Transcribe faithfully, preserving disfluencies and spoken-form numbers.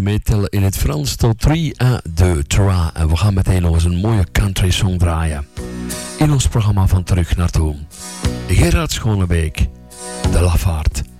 even meetellen in het Frans tot drie à deux, trois. En we gaan meteen nog eens een mooie country song draaien. In ons programma van Terug Naartoe. Gerard Schonebeek, De Lafaard.